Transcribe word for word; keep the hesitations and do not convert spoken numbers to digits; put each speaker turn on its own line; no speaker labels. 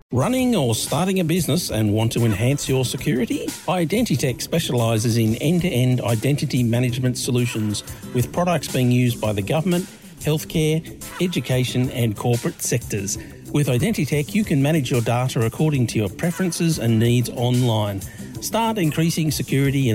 Running or starting a business and want to enhance your security? Identitech specialises in end-to-end identity management solutions with products being used by the government, healthcare, education and corporate sectors. With Identitech, you can manage your data according to your preferences and needs online. Start increasing security